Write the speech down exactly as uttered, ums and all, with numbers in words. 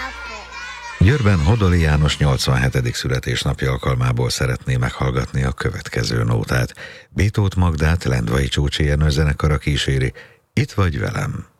napot! Győrben Hodoli János nyolcvanhetedik születésnapja alkalmából szeretné meghallgatni a következő nótát. Bétót Magdát Lendvai Csócsi Jenő zenekara kíséri. Itt vagy velem.